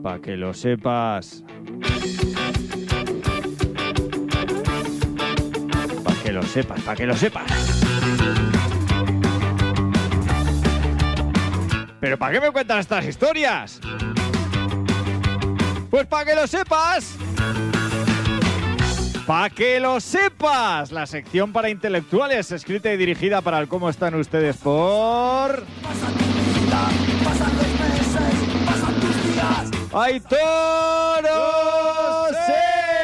Pa' que lo sepas. Pa' que lo sepas, pa' que lo sepas. ¿Pero para qué me cuentan estas historias? Pues para que lo sepas. ¡Pa' que lo sepas! La sección para intelectuales, escrita y dirigida para el cómo están ustedes por... ¡Aitor Ose!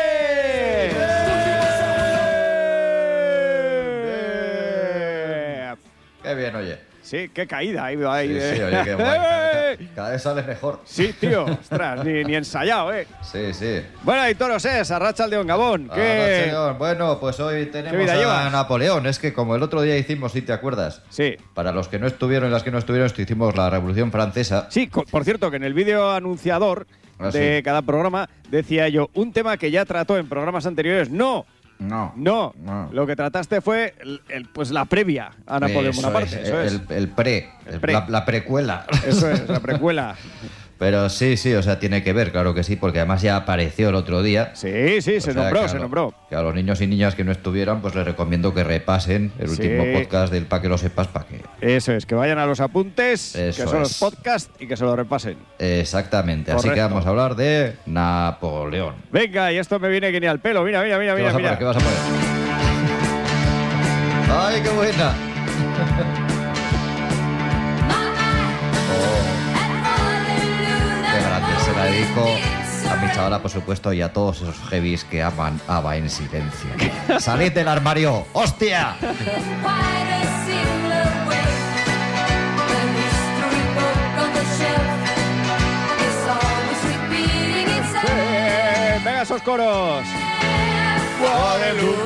¡Qué bien, oye! Sí, qué caída. Ahí, Sí, oye, qué guay. Cada vez sales mejor. Sí, tío. Ostras, ni ensayado, ¿eh? Sí, sí. Bueno, Aitor Ose, Arratsaldeon, Gabón. ¿Qué? Bueno, pues hoy tenemos vida a llevas? Napoleón. Es que como el otro día hicimos, si te acuerdas, Sí. para los que no estuvieron y las que no estuvieron, hicimos la Revolución Francesa. Sí, por cierto, que en el vídeo anunciador de cada programa decía yo, un tema que ya trató en programas anteriores. No. Lo que trataste fue pues la previa a Napoleón Bonaparte. Eso es. El pre. La precuela. Eso es, la precuela. Pero sí, o sea, tiene que ver, claro que sí, porque además ya apareció el otro día. Sí, se nombró. Que a los niños y niñas que no estuvieran, pues les recomiendo que repasen el último podcast del Pa' que lo sepas, pa' que... Eso es, que vayan a los apuntes, Eso que son es. los podcasts y que se lo repasen. Exactamente, Correcto. así que vamos a hablar de Napoleón. Venga, y esto me viene que ni al pelo. Mira. ¿Qué vas a poner? ¡Ay, qué buena! Qué grande, se la dedico a mi chavala, por supuesto, y a todos esos heavies que aman Ava en silencio. ¡Salid del armario! ¡Hostia! Venga, esos coros. Waterloo.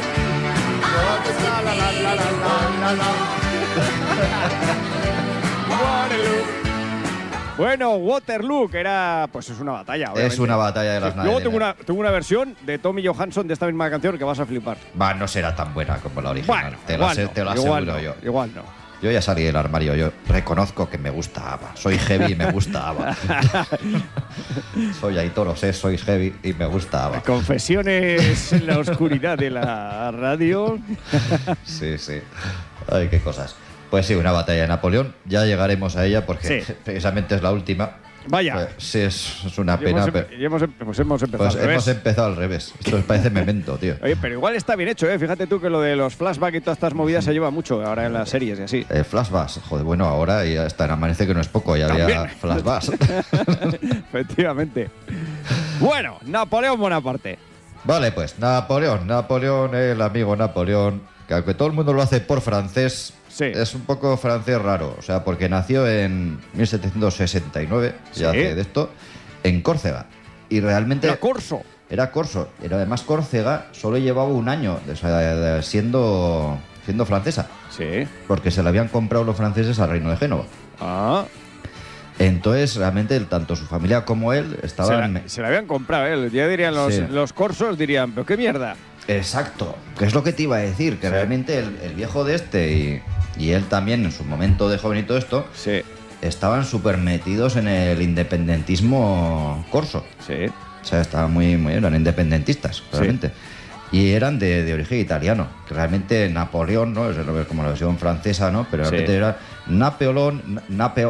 Waterloo. Bueno, Waterloo, que era, pues es una batalla, obviamente. Es una batalla de las naves. Luego tengo una versión de Tommy Johansson de esta misma canción que vas a flipar. Va, no será tan buena como la original. Bueno, te lo igual aseguro no, yo. Igual no. Yo ya salí del armario, yo reconozco que me gusta ABBA. Soy heavy y me gusta ABBA. Soy Aitor Ose, soy heavy y me gusta ABBA. Confesiones en la oscuridad de la radio. Sí. Ay, qué cosas. Pues sí, una batalla de Napoleón. Ya llegaremos a ella porque precisamente es la última. Vaya. Pues, sí, es una pena. Hemos empezado al revés. Hemos empezado al revés. Esto parece Memento, tío. Oye, pero igual está bien hecho, ¿eh? Fíjate tú que lo de los flashbacks y todas estas movidas se lleva mucho ahora en las series y así. Flashbacks. Joder, bueno, ahora ya está en Amanece, que no es poco, ya había flashbacks. Efectivamente. Bueno, Napoleón Bonaparte. Vale, pues Napoleón, el amigo Napoleón, que aunque todo el mundo lo hace por francés, es un poco francés raro, o sea, porque nació en 1769, ya hace de esto, en Córcega. Y realmente... Era corso. Era además Córcega solo llevaba un año siendo francesa. Sí. Porque se la habían comprado los franceses al Reino de Génova. Ah. Entonces, realmente, tanto su familia como él estaban... Se la habían comprado, ¿eh? Ya dirían los corsos, dirían, ¿pero qué mierda? Exacto, que es lo que te iba a decir, que realmente el viejo de este y él también en su momento de joven y todo esto, estaban súper metidos en el independentismo corso. Sí. O sea, estaban eran independentistas, realmente. Y eran de origen italiano, que realmente Napoleón, ¿no? Es como la versión francesa, ¿no? Pero realmente era Napoleone.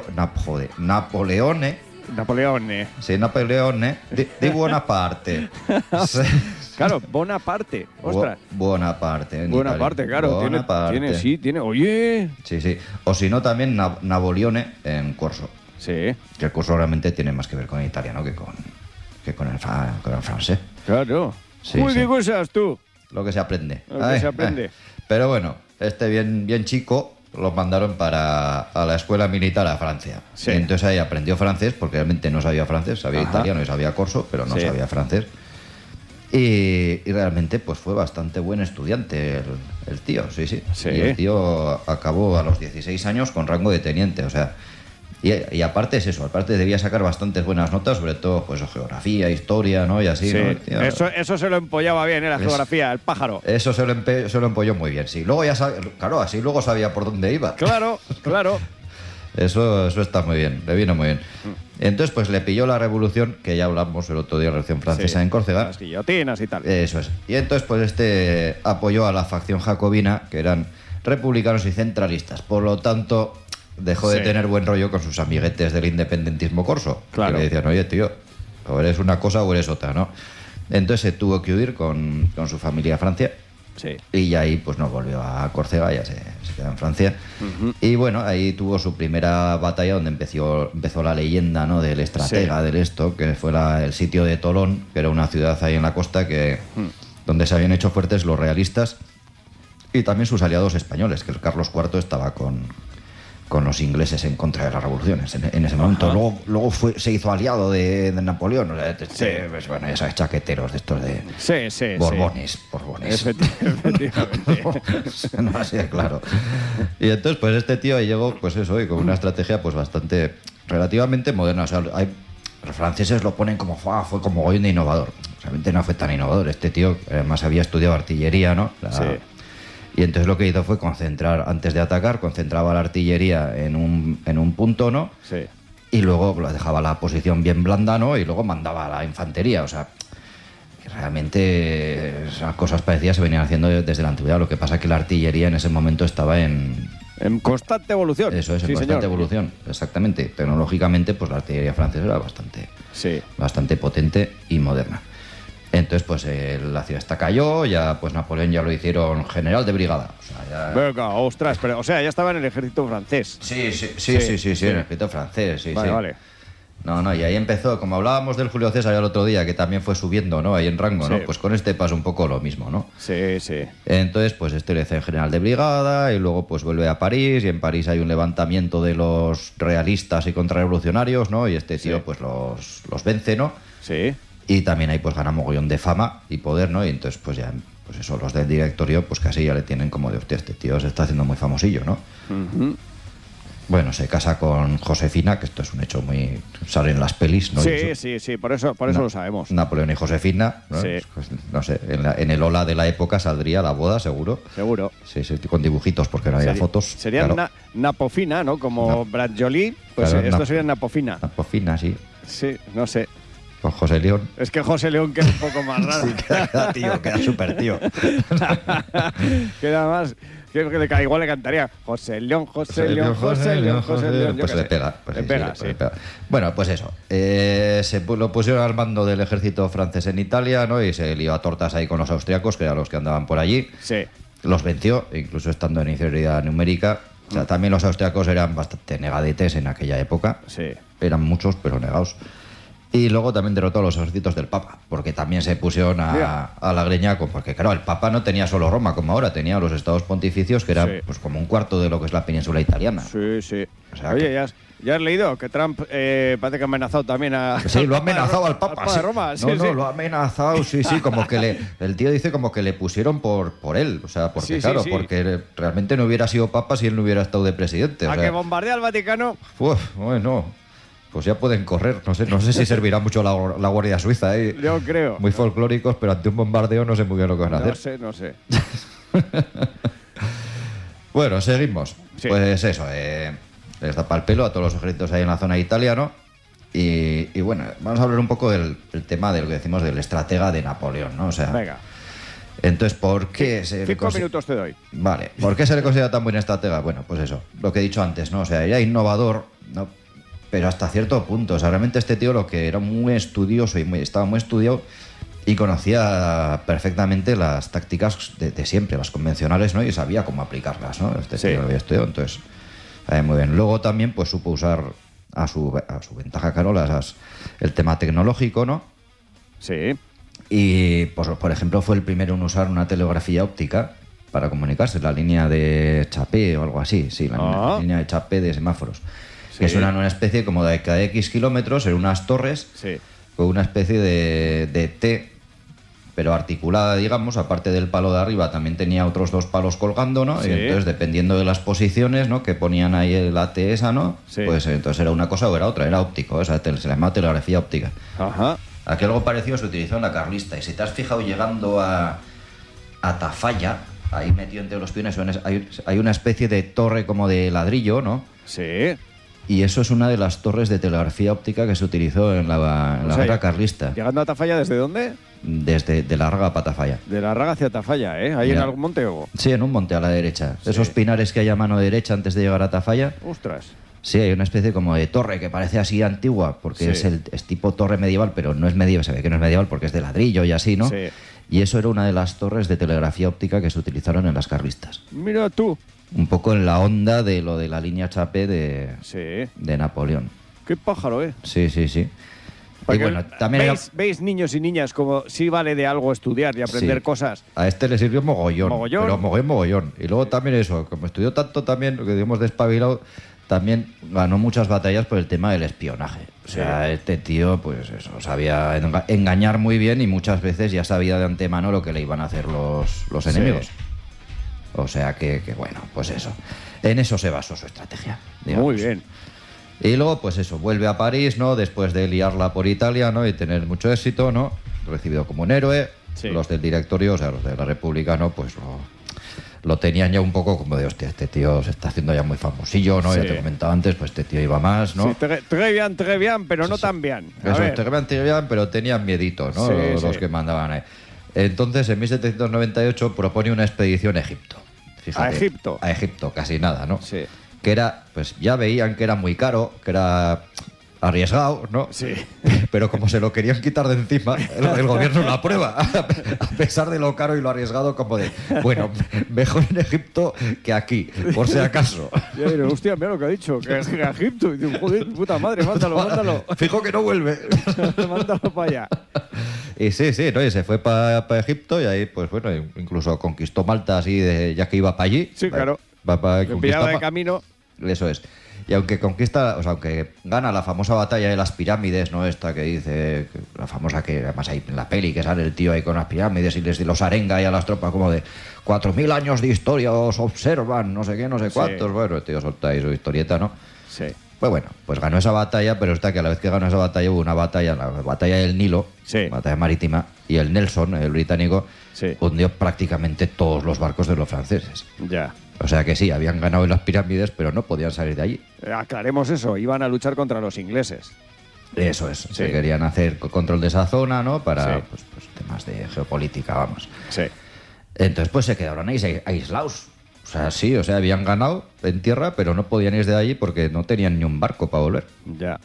Sí, Napoleone de Bonaparte. Claro, Bonaparte. Ostras. Bonaparte, claro. Tiene. Oye. Sí. O si no, también Napoleone en corso. Sí. Que el corso realmente tiene más que ver con el italiano que con el francés. Claro. Uy, qué cosas tú. Lo que se aprende. Se aprende. Pero bueno, bien chico lo mandaron a la escuela militar a Francia. Sí. Entonces ahí aprendió francés, porque realmente no sabía francés, sabía italiano y sabía corso, pero no sabía francés. Y realmente pues fue bastante buen estudiante el tío, sí. Y el tío acabó a los 16 años con rango de teniente, o sea... Y aparte es eso, aparte debía sacar bastantes buenas notas, sobre todo pues geografía, historia, ¿no? Y así, ¿no? Tío, eso se lo empollaba bien, la geografía, el pájaro. Eso se lo empolló muy bien, sí. Luego así luego sabía por dónde iba. Claro. Eso está muy bien, le vino muy bien. Entonces, pues le pilló la revolución, que ya hablamos el otro día, la revolución francesa en Córcega. Las guillotinas y tal. Eso es. Y entonces, pues apoyó a la facción jacobina, que eran republicanos y centralistas. Por lo tanto, dejó de tener buen rollo con sus amiguetes del independentismo corso. Claro. Que le decían, oye, tío, o eres una cosa o eres otra, ¿no? Entonces se tuvo que huir con su familia a Francia. Sí. Y ahí pues no volvió a Córcega, ya se quedó en Francia. Y bueno, ahí tuvo su primera batalla donde empezó la leyenda, ¿no?, del estratega del esto, que fue el sitio de Tolón, que era una ciudad ahí en la costa donde se habían hecho fuertes los realistas y también sus aliados españoles, que el Carlos IV estaba con los ingleses en contra de las revoluciones en ese momento. Luego se hizo aliado de Napoleón. O sea, pues, bueno, ya sabes, chaqueteros de estos de Borbones. Efectivamente. No, así es claro. Y entonces, pues este tío ahí llegó, pues eso, y con una estrategia pues bastante, relativamente moderna. O sea, los franceses lo ponen como, fue como hoy de innovador. Realmente no fue tan innovador. Este tío, además, había estudiado artillería, ¿no? Y entonces lo que hizo fue antes de atacar, concentraba la artillería en un punto, ¿no? Sí. Y luego dejaba la posición bien blanda, ¿no? Y luego mandaba a la infantería. O sea, realmente esas cosas parecidas se venían haciendo desde la antigüedad. Lo que pasa es que la artillería en ese momento estaba en constante evolución. Eso es, en constante evolución, exactamente. Tecnológicamente, pues la artillería francesa era bastante potente y moderna. Entonces, pues la ciudad esta cayó, ya pues Napoleón ya lo hicieron general de brigada. O sea, Venga, ostras, pero o sea, ya estaba en el ejército francés. Sí, en el ejército francés, sí. Vale. No, y ahí empezó, como hablábamos del Julio César el otro día, que también fue subiendo, ¿no? Ahí en rango, ¿no? Pues con este pasa un poco lo mismo, ¿no? Sí. Entonces, pues le hace general de brigada y luego pues vuelve a París, y en París hay un levantamiento de los realistas y contrarrevolucionarios, ¿no? Y este tío pues los vence, ¿no? Sí. Y también ahí pues gana mogollón de fama y poder, ¿no? Y entonces pues ya, pues eso, los del directorio pues casi ya le tienen como de, hostia, este tío se está haciendo muy famosillo, ¿no? Bueno, se casa con Josefina, que esto es un hecho muy... sale en las pelis, ¿no? Sí, por eso lo sabemos. Napoleón y Josefina, ¿no? Sí. Pues, no sé, en el Ola de la época saldría la boda, seguro. Seguro. Sí, con dibujitos, porque no había fotos. Sería claro. Napofina, ¿no? Como Brad Jolie, pues claro, esto sería Napofina. Napofina, sí. Sí, no sé. Pues José León. Es que José León queda un poco más raro. Sí, queda súper tío. Queda más... Igual le cantaría José León. Pues le pega. Bueno, pues eso. Lo pusieron al mando del ejército francés en Italia, ¿no? Y se lió a tortas ahí con los austriacos, que eran los que andaban por allí. Sí. Los venció, incluso estando en inferioridad numérica. O sea, también los austriacos eran bastante negadetes en aquella época. Sí. Eran muchos, pero negados. Y luego también derrotó a los ejércitos del Papa, porque también se pusieron a la greña, porque claro, el Papa no tenía solo Roma como ahora, tenía los estados pontificios, que eran pues como un cuarto de lo que es la península italiana. Sí. O sea, oye, ¿ya has leído que Trump parece que ha amenazado también a... Sí, lo ha amenazado al Papa. Al Papa de Roma. No, lo ha amenazado, sí, como que el tío dice como que le pusieron por él, o sea, porque porque realmente no hubiera sido Papa si él no hubiera estado de presidente. A que bombardea al Vaticano. Bueno... Pues ya pueden correr, no sé si servirá mucho la Guardia Suiza, ¿eh? Yo creo. Muy folclóricos, pero ante un bombardeo no sé muy bien lo que van a hacer. No sé. Bueno, seguimos. Sí. Pues eso, les tapa el pelo a todos los ejércitos ahí en la zona de Italia, ¿no? Y bueno, vamos a hablar un poco del tema de lo que decimos del estratega de Napoleón, ¿no? O sea, venga. Entonces, ¿por qué 5 minutos te doy. Vale, ¿por qué se le considera tan buen estratega? Bueno, pues eso, lo que he dicho antes, ¿no? O sea, era innovador, ¿no? Pero hasta cierto punto. O sea, realmente este tío lo que era muy estudioso estaba muy estudiado y conocía perfectamente las tácticas de siempre, las convencionales, ¿no? Y sabía cómo aplicarlas, ¿no? Tío lo había estudiado, entonces, muy bien. Luego también pues supo usar a su ventaja, claro, el tema tecnológico, ¿no? Sí. Y, pues, por ejemplo, fue el primero en usar una telegrafía óptica para comunicarse, la línea de Chapé o algo así, sí, la línea de Chapé de semáforos. Que suenan una especie como de cada X kilómetros en unas torres con una especie de T, pero articulada, digamos, aparte del palo de arriba también tenía otros 2 palos colgando, ¿no? Sí. Y entonces, dependiendo de las posiciones, ¿no?, que ponían ahí la T esa, ¿no? Sí. Pues entonces era una cosa o era otra, era óptico, o sea, se le llama telegrafía óptica. Ajá. Aquí algo parecido se utilizó en la carlista, y si te has fijado llegando a Tafalla, ahí metido entre los piones, hay una especie de torre como de ladrillo, ¿no? Sí. Y eso es una de las torres de telegrafía óptica que se utilizó en la guerra carlista. ¿Llegando a Tafalla desde dónde? Desde de Larraga a Tafalla. De Larraga hacia Tafalla, ¿eh? ¿Ahí en algún monte o...? Sí, en un monte a la derecha. Sí. Esos pinares que hay a mano derecha antes de llegar a Tafalla. ¡Ostras! Sí, hay una especie como de torre que parece así antigua, porque es tipo torre medieval, pero no es medieval, se ve que no es medieval porque es de ladrillo y así, ¿no? Sí. Y eso era una de las torres de telegrafía óptica que se utilizaron en las carlistas. Mira tú. Un poco en la onda de lo de la línea Chapé de Napoleón. Qué pájaro, ¿eh? Sí, sí, sí. Y bueno, también ¿Veis, niños y niñas, como sí vale de algo estudiar y aprender cosas? A este le sirvió mogollón. ¿Mogollón? Pero mogollón. Y luego también eso, como estudió tanto también, lo que digamos despabilado, también ganó muchas batallas por el tema del espionaje. O sea, este tío, pues eso, sabía engañar muy bien y muchas veces ya sabía de antemano lo que le iban a hacer los enemigos. O sea que bueno, pues eso. En eso se basó su estrategia, digamos. Muy bien. Y luego, pues eso, vuelve a París, ¿no? Después de liarla por Italia, ¿no? Y tener mucho éxito, ¿no? Recibido como un héroe. Sí. Los del directorio, o sea, los de la República, ¿no? Pues lo tenían ya un poco como de, hostia, este tío se está haciendo ya muy famosillo, ¿no? Sí. Ya te comentaba antes, pues este tío iba más, ¿no? Sí, très bien, pero no tan bien. Eso, très bien, pero tenían miedito, ¿no? Sí, los que mandaban ahí. Entonces, en 1798 propone una expedición a Egipto. Fíjate, ¿A Egipto? A Egipto, casi nada, ¿no? Sí. Que era, pues ya veían que era muy caro, que era arriesgado, ¿no? Sí. Pero como se lo querían quitar de encima, el gobierno lo aprueba, a pesar de lo caro y lo arriesgado, como de, bueno, mejor en Egipto que aquí, por si acaso. Y ahí, hostia, mira lo que ha dicho, que es Egipto. Y digo, joder, puta madre, mándalo. Fijo que no vuelve. Mándalo para allá. Y sí, ¿no? Y se fue para Egipto y ahí, pues bueno, incluso conquistó Malta así, ya que iba para allí. Sí, claro. Pillaba de camino. Eso es. Y aunque conquista, o sea, aunque gana la famosa batalla de las pirámides, ¿no? Esta que dice, la famosa que además hay en la peli, que sale el tío ahí con las pirámides y los arenga y a las tropas como de 4.000 años de historia os observan, no sé qué, no sé cuántos. Sí. Bueno, el tío solta ahí su historieta, ¿no? Sí. Pues bueno, pues ganó esa batalla, pero está que a la vez que ganó esa batalla hubo una batalla, la batalla del Nilo, batalla marítima, y el Nelson, el británico, hundió prácticamente todos los barcos de los franceses. Ya. O sea que sí, habían ganado en las pirámides, pero no podían salir de allí. Aclaremos eso, iban a luchar contra los ingleses. Eso es, se querían hacer control de esa zona, ¿no? Para pues temas de geopolítica, vamos. Sí. Entonces pues se quedaron ahí aislados. O sea, sí, o sea, habían ganado en tierra, pero no podían ir de allí porque no tenían ni un barco para volver. Ya.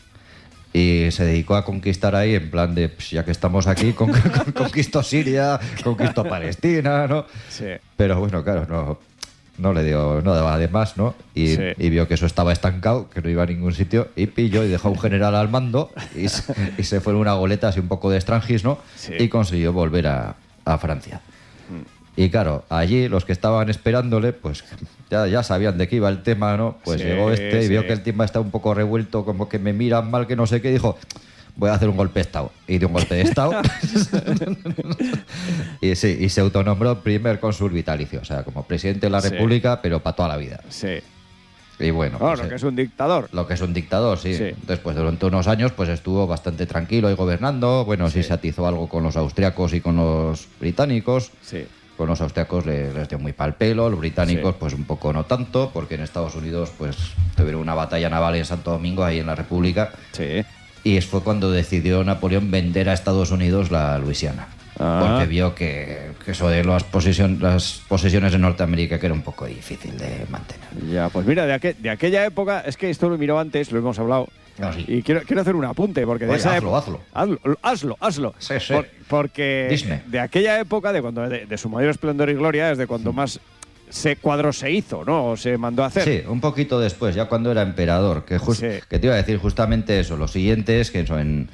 Y se dedicó a conquistar ahí en plan de, pues ya que estamos aquí, conquistó Siria, conquistó Palestina, ¿no? Sí. Pero bueno, claro, no le dio, no daba de más, ¿no? Y vio que eso estaba estancado, que no iba a ningún sitio, y pilló y dejó a un general al mando y se fue en una goleta así un poco de Strangis, ¿no? Sí. Y consiguió volver a Francia. Y claro, allí los que estaban esperándole, pues ya sabían de qué iba el tema, ¿no? Pues llegó y vio que el tema está un poco revuelto, como que me miran mal, que no sé qué, y dijo, voy a hacer un golpe de Estado. Y dio un golpe de Estado. y se autonombró primer cónsul vitalicio, o sea, como presidente de la República, pero para toda la vida. Sí. Y bueno, pues, lo que es un dictador. Lo que es un dictador, sí. Entonces, pues durante unos años pues estuvo bastante tranquilo y gobernando. Bueno, sí se atizó algo con los austriacos y con los británicos. Sí. Con los austriacos les dio muy pal pelo, los británicos pues un poco no tanto, porque en Estados Unidos pues tuvieron una batalla naval en Santo Domingo, ahí en la República. Sí. Y fue cuando decidió Napoleón vender a Estados Unidos la Luisiana. Porque vio que eso de las posesiones de Norteamérica que era un poco difícil de mantener. Ya, pues mira, de aquella época, es que esto lo miró antes, lo hemos hablado. Sí. Y quiero hacer un apunte, porque de esa hazlo. Hazlo. Sí. Porque Disney. De aquella época, de su mayor esplendor y gloria, es de cuando más cuadro se hizo, ¿no? O se mandó a hacer. Sí, un poquito después, ya cuando era emperador. Que te iba a decir justamente eso. Lo siguiente es que eso, en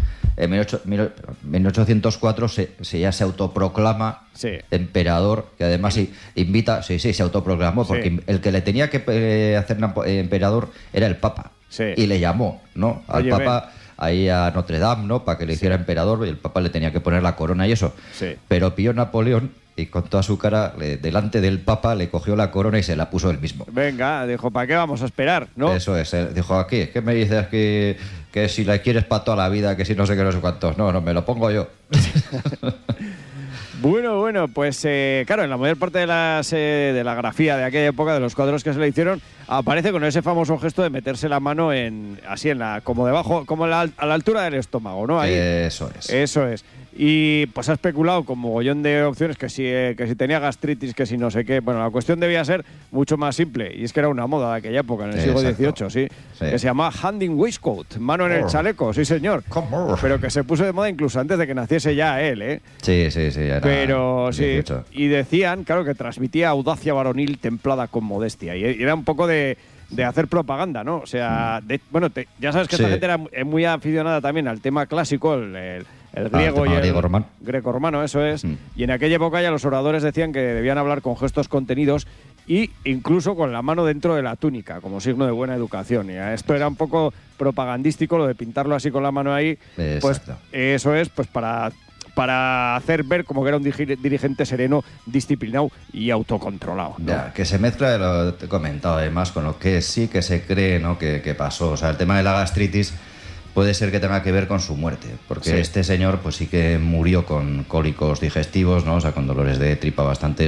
1804 ya se autoproclama emperador, que además invita, se autoproclamó, porque el que le tenía que hacer emperador era el Papa. Sí. Y le llamó, ¿no? Al Papa ahí a Notre Dame, ¿no? Para que le hiciera emperador, y el Papa le tenía que poner la corona y eso. Sí. Pero pilló Napoleón y con toda su cara, delante del Papa, le cogió la corona y se la puso él mismo. Venga, dijo, ¿para qué vamos a esperar? ¿No? Eso es, dijo, aquí, ¿qué me dices que si la quieres para toda la vida, que si no sé qué, no sé cuántos? No, me lo pongo yo. Bueno, pues claro, en la mayor parte de la grafía de aquella época, de los cuadros que se le hicieron, aparece con ese famoso gesto de meterse la mano como debajo, como a la altura del estómago, ¿no? Ahí. Eso es. Y pues ha especulado con mogollón de opciones, que si tenía gastritis, que si no sé qué. Bueno, la cuestión debía ser mucho más simple, y es que era una moda de aquella época, en el siglo XVIII, sí, que se llamaba hand in waistcoat, mano en el chaleco, sí señor. Pero que se puso de moda incluso antes de que naciese ya él, ¿eh? Sí, ya era. Pero sí, y decían, claro, que transmitía audacia varonil templada con modestia, y era un poco de hacer propaganda, ¿no? O sea, ya sabes que esta gente era muy aficionada también al tema clásico, el griego y el greco-romano, eso es. Y en aquella época ya los oradores decían que debían hablar con gestos contenidos y incluso con la mano dentro de la túnica, como signo de buena educación. Y esto era un poco propagandístico, lo de pintarlo así con la mano ahí. Pues eso es, pues para hacer ver como que era un dirigente sereno, disciplinado y autocontrolado, ¿no? Ya, que se mezcla, lo te he comentado además, con lo que sí que se cree, ¿no?, que pasó. O sea, el tema de la gastritis puede ser que tenga que ver con su muerte, porque este señor pues sí que murió con cólicos digestivos, ¿no? O sea, con dolores de tripa bastante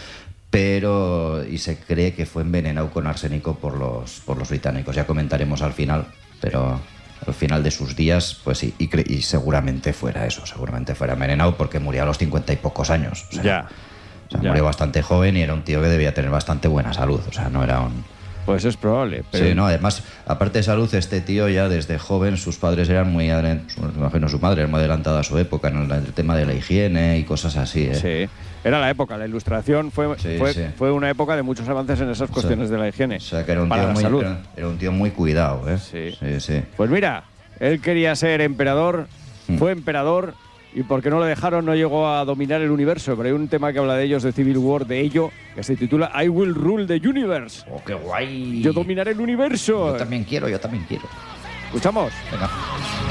y se cree que fue envenenado con arsénico por los británicos. Ya comentaremos al final, pero al final de sus días, pues sí, y seguramente fuera eso, seguramente fuera envenenado, porque murió a los 50 y pocos años. O sea, murió bastante joven y era un tío que debía tener bastante buena salud, o sea, no era un... Pues es probable. Pero... Sí, no, además, aparte de salud, este tío ya desde joven, sus padres eran muy... Imagino su madre era muy adelantada a su época en el tema de la higiene y cosas así, ¿eh? Sí, era la época, la Ilustración fue una época de muchos avances en esas cuestiones de la higiene. O sea, que era un tío muy cuidado, ¿eh? Sí. Pues mira, él quería ser emperador, fue emperador... Y porque no lo dejaron, no llegó a dominar el universo. Pero hay un tema que habla de ellos, de Civil War, de ello, que se titula I Will Rule the Universe. ¡Oh, qué guay! Yo dominaré el universo. Yo también quiero. ¿Escuchamos? Venga.